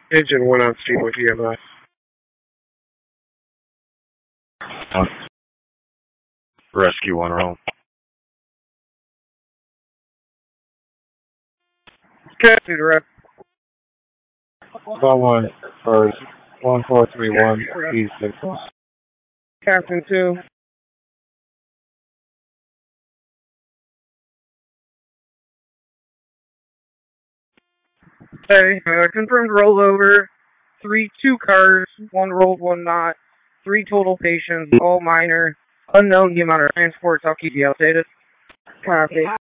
Engine 1 on speed with EMS. Rescue 1 roll. Captain Rep. 1 first, 1431, E6. Captain 2. Okay, confirmed rollover. 2 cars, 1 rolled, 1 not. 3 total patients, all minor. Unknown the amount of transports. I'll keep you updated. Copy.